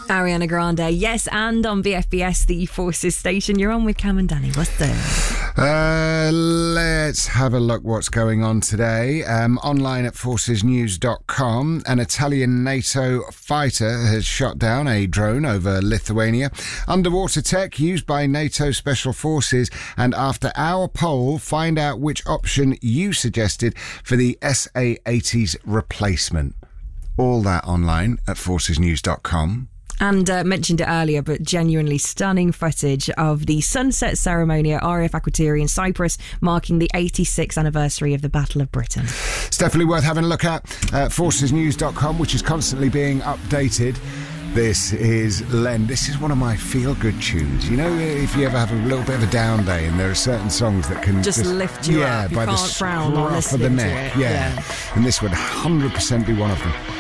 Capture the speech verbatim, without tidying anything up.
Ariana Grande, yes, and on V F B S, the Forces station. You're on with Cam and Danny. What's there? Uh, let's have a look what's going on today. Um, online at forces news dot com, an Italian NATO fighter has shot down a drone over Lithuania. Underwater tech used by NATO Special Forces. And after our poll, find out which option you suggested for the S A eighty's replacement. All that online at forces news dot com. And uh, mentioned it earlier, but genuinely stunning footage of the sunset ceremony at R A F Akrotiri in Cyprus, marking the eighty-sixth anniversary of the Battle of Britain. It's definitely worth having a look at. Uh, forces news dot com, which is constantly being updated. This is Len. This is one of my feel-good tunes. You know, if you ever have a little bit of a down day and there are certain songs that can just, just lift you yeah, up. You by can't the frown on scruff of the neck. it. Yeah. yeah. And this would one hundred percent be one of them.